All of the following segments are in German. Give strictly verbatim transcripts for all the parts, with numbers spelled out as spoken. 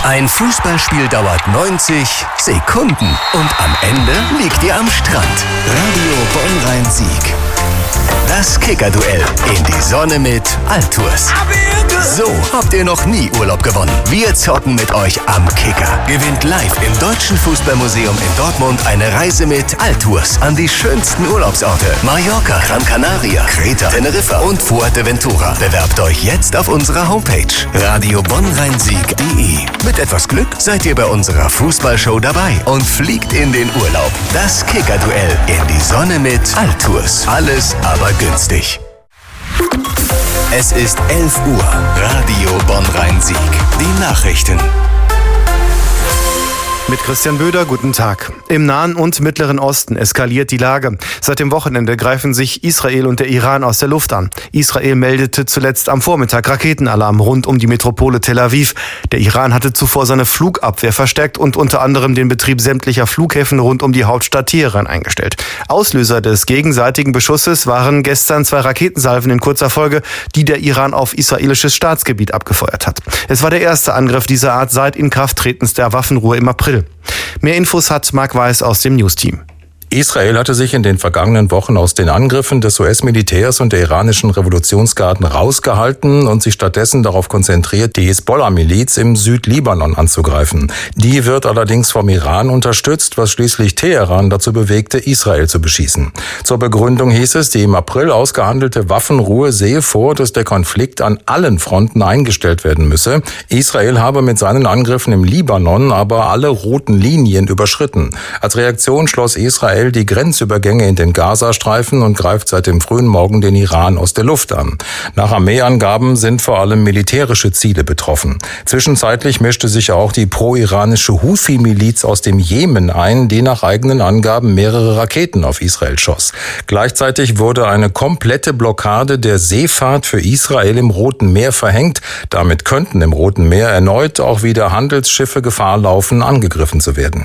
Ein Fußballspiel dauert neunzig Sekunden und am Ende liegt ihr am Strand. Radio Bonn-Rhein-Sieg. Das Kicker-Duell in die Sonne mit Altours. So habt ihr noch nie Urlaub gewonnen. Wir zocken mit euch am Kicker. Gewinnt live im Deutschen Fußballmuseum in Dortmund eine Reise mit Altours an die schönsten Urlaubsorte. Mallorca, Gran Canaria, Kreta, Teneriffa und Fuerteventura. Bewerbt euch jetzt auf unserer Homepage radio bonn rhein sieg punkt de. Mit etwas Glück seid ihr bei unserer Fußballshow dabei und fliegt in den Urlaub. Das Kicker-Duell in die Sonne mit Altours. Alles aber günstig. Es ist elf Uhr. Radio Bonn-Rhein-Sieg. Die Nachrichten. Mit Christian Böder, guten Tag. Im Nahen und Mittleren Osten eskaliert die Lage. Seit dem Wochenende greifen sich Israel und der Iran aus der Luft an. Israel meldete zuletzt am Vormittag Raketenalarm rund um die Metropole Tel Aviv. Der Iran hatte zuvor seine Flugabwehr verstärkt und unter anderem den Betrieb sämtlicher Flughäfen rund um die Hauptstadt Teheran eingestellt. Auslöser des gegenseitigen Beschusses waren gestern zwei Raketensalven in kurzer Folge, die der Iran auf israelisches Staatsgebiet abgefeuert hat. Es war der erste Angriff dieser Art seit Inkrafttretens der Waffenruhe im April. Mehr Infos hat Marc Weiß aus dem News-Team. Israel hatte sich in den vergangenen Wochen aus den Angriffen des U S-Militärs und der iranischen Revolutionsgarden rausgehalten und sich stattdessen darauf konzentriert, die Hisbollah-Miliz im Südlibanon anzugreifen. Die wird allerdings vom Iran unterstützt, was schließlich Teheran dazu bewegte, Israel zu beschießen. Zur Begründung hieß es, die im April ausgehandelte Waffenruhe sehe vor, dass der Konflikt an allen Fronten eingestellt werden müsse. Israel habe mit seinen Angriffen im Libanon aber alle roten Linien überschritten. Als Reaktion schloss Israel die Grenzübergänge in den Gazastreifen und greift seit dem frühen Morgen den Iran aus der Luft an. Nach Armeeangaben sind vor allem militärische Ziele betroffen. Zwischenzeitlich mischte sich auch die pro-iranische Houthi-Miliz aus dem Jemen ein, die nach eigenen Angaben mehrere Raketen auf Israel schoss. Gleichzeitig wurde eine komplette Blockade der Seefahrt für Israel im Roten Meer verhängt. Damit könnten im Roten Meer erneut auch wieder Handelsschiffe Gefahr laufen, angegriffen zu werden.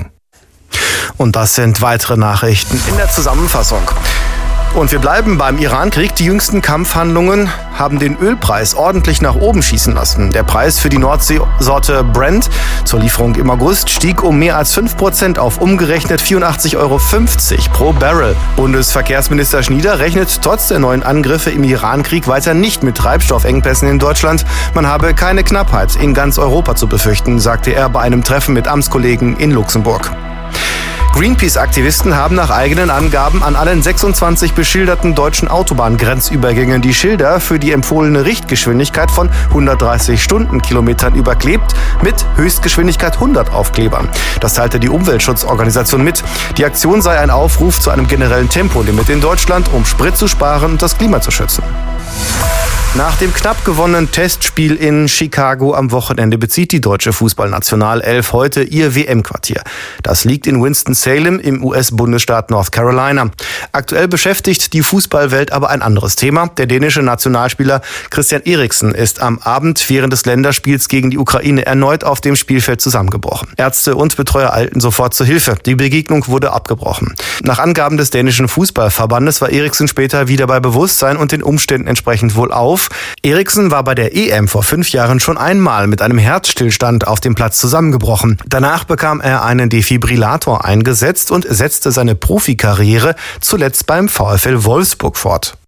Und das sind weitere Nachrichten in der Zusammenfassung. Und wir bleiben beim Iran-Krieg. Die jüngsten Kampfhandlungen haben den Ölpreis ordentlich nach oben schießen lassen. Der Preis für die Nordseesorte Brent zur Lieferung im August stieg um mehr als fünf Prozent auf umgerechnet vierundachtzig Euro fünfzig pro Barrel. Bundesverkehrsminister Schnieder rechnet trotz der neuen Angriffe im Iran-Krieg weiter nicht mit Treibstoffengpässen in Deutschland. Man habe keine Knappheit in ganz Europa zu befürchten, sagte er bei einem Treffen mit Amtskollegen in Luxemburg. Greenpeace-Aktivisten haben nach eigenen Angaben an allen sechsundzwanzig beschilderten deutschen Autobahngrenzübergängen die Schilder für die empfohlene Richtgeschwindigkeit von hundertdreißig Stundenkilometern überklebt mit Höchstgeschwindigkeit hundert Aufklebern. Das teilte die Umweltschutzorganisation mit. Die Aktion sei ein Aufruf zu einem generellen Tempolimit in Deutschland, um Sprit zu sparen und das Klima zu schützen. Nach dem knapp gewonnenen Testspiel in Chicago am Wochenende bezieht die deutsche Fußballnationalelf heute ihr W M-Quartier. Das liegt in Winston-Salem im U S-Bundesstaat North Carolina. Aktuell beschäftigt die Fußballwelt aber ein anderes Thema. Der dänische Nationalspieler Christian Eriksen ist am Abend während des Länderspiels gegen die Ukraine erneut auf dem Spielfeld zusammengebrochen. Ärzte und Betreuer eilten sofort zur Hilfe. Die Begegnung wurde abgebrochen. Nach Angaben des dänischen Fußballverbandes war Eriksen später wieder bei Bewusstsein und den Umständen entsprechend wohlauf. Eriksen war bei der E M vor fünf Jahren schon einmal mit einem Herzstillstand auf dem Platz zusammengebrochen. Danach bekam er einen Defibrillator eingesetzt und setzte seine Profikarriere zuletzt beim VfL Wolfsburg fort.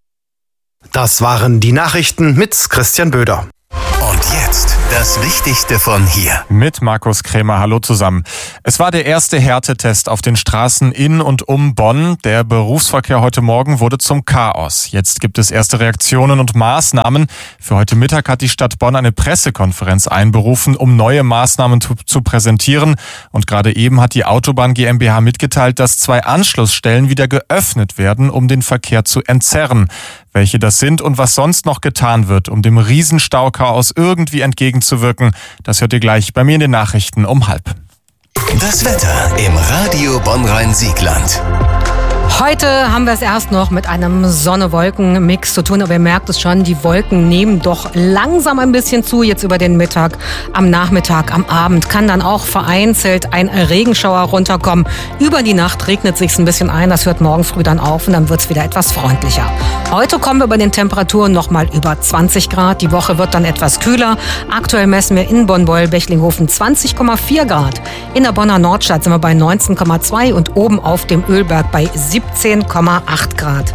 Das waren die Nachrichten mit Christian Böder. Und jetzt das Wichtigste von hier. Mit Markus Krämer, hallo zusammen. Es war der erste Härtetest auf den Straßen in und um Bonn. Der Berufsverkehr heute Morgen wurde zum Chaos. Jetzt gibt es erste Reaktionen und Maßnahmen. Für heute Mittag hat die Stadt Bonn eine Pressekonferenz einberufen, um neue Maßnahmen zu, zu präsentieren. Und gerade eben hat die Autobahn GmbH mitgeteilt, dass zwei Anschlussstellen wieder geöffnet werden, um den Verkehr zu entzerren. Welche das sind und was sonst noch getan wird, um dem Riesenstauchaos irgendwie entgegenzuwirken, das hört ihr gleich bei mir in den Nachrichten um halb. Das Wetter im Radio Bonn-Rhein-Siegland. Heute haben wir es erst noch mit einem Sonne-Wolken-Mix zu tun, aber ihr merkt es schon, die Wolken nehmen doch langsam ein bisschen zu, jetzt über den Mittag, am Nachmittag, am Abend kann dann auch vereinzelt ein Regenschauer runterkommen. Über die Nacht regnet es sich ein bisschen ein, das hört morgen früh dann auf und dann wird es wieder etwas freundlicher. Heute kommen wir bei den Temperaturen nochmal über zwanzig Grad, die Woche wird dann etwas kühler. Aktuell messen wir in Bonn-Beul-Bechlinghofen zwanzig Komma vier Grad. In der Bonner Nordstadt sind wir bei neunzehn Komma zwei und oben auf dem Ölberg bei siebzehn Komma acht Grad.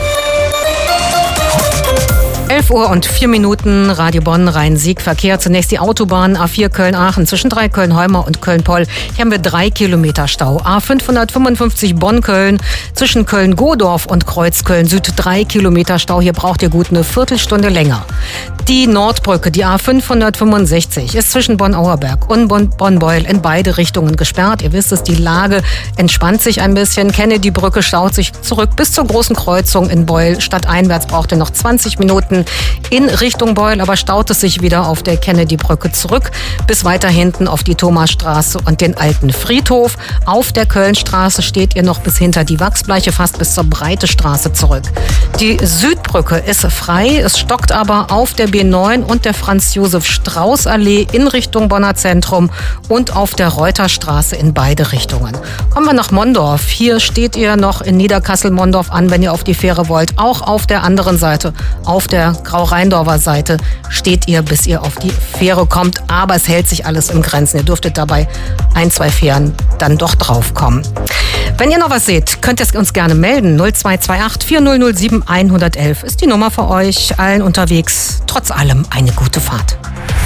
elf Uhr und vier Minuten, Radio Bonn, Rhein-Sieg, Verkehr. Zunächst die Autobahn A vier Köln-Aachen zwischen drei Köln-Heuma und Köln-Poll. Hier haben wir drei Kilometer Stau. A fünfhundertfünfundfünfzig Bonn-Köln zwischen Köln-Godorf und Kreuzköln-Süd drei Kilometer Stau. Hier braucht ihr gut eine Viertelstunde länger. Die Nordbrücke, die A fünfhundertfünfundsechzig, ist zwischen Bonn-Auerberg und Bonn-Beul in beide Richtungen gesperrt. Ihr wisst es, die Lage entspannt sich ein bisschen. Kennedy-Brücke staut sich zurück bis zur großen Kreuzung in Beul. Stadteinwärts braucht ihr noch zwanzig Minuten in Richtung Beul, aber staut es sich wieder auf der Kennedy-Brücke zurück, bis weiter hinten auf die Thomasstraße und den alten Friedhof. Auf der Kölnstraße steht ihr noch bis hinter die Wachsbleiche, fast bis zur Breitestraße zurück. Die Südbrücke ist frei, es stockt aber auf der B neun und der Franz-Josef-Strauß-Allee in Richtung Bonner Zentrum und auf der Reuterstraße in beide Richtungen. Kommen wir nach Mondorf. Hier steht ihr noch in Niederkassel-Mondorf an, wenn ihr auf die Fähre wollt. Auch auf der anderen Seite, auf der Grau-Rheindorfer Seite steht ihr, bis ihr auf die Fähre kommt. Aber es hält sich alles im Grenzen. Ihr dürftet dabei ein, zwei Fähren dann doch draufkommen. Wenn ihr noch was seht, könnt ihr es uns gerne melden. null zwei zwei acht vier null null sieben eins eins eins ist die Nummer für euch. Allen unterwegs. Trotz allem eine gute Fahrt.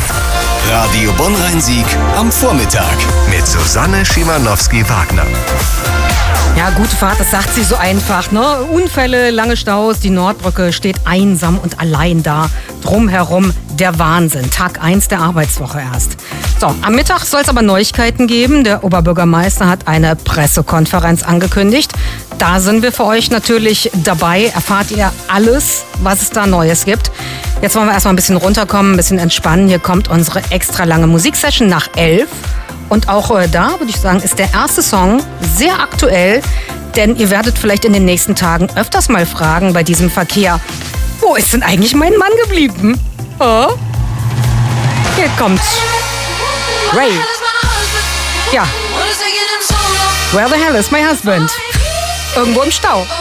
Radio Bonn-Rhein-Sieg am Vormittag mit Susanne Schimanowski-Wagner. Ja, gute Fahrt, das sagt sie so einfach, ne? Unfälle, lange Staus, die Nordbrücke steht einsam und allein da. Drumherum der Wahnsinn. Tag eins der Arbeitswoche erst. So, am Mittag soll es aber Neuigkeiten geben. Der Oberbürgermeister hat eine Pressekonferenz angekündigt. Da sind wir für euch natürlich dabei. Erfahrt ihr alles, was es da Neues gibt. Jetzt wollen wir erstmal ein bisschen runterkommen, ein bisschen entspannen. Hier kommt unsere extra lange Musiksession nach elf. Und auch äh, da würde ich sagen, ist der erste Song sehr aktuell, denn ihr werdet vielleicht in den nächsten Tagen öfters mal fragen bei diesem Verkehr, wo ist denn eigentlich mein Mann geblieben? Oh? Hier kommt Ray. Ja. Where the hell is my husband? Irgendwo im Stau.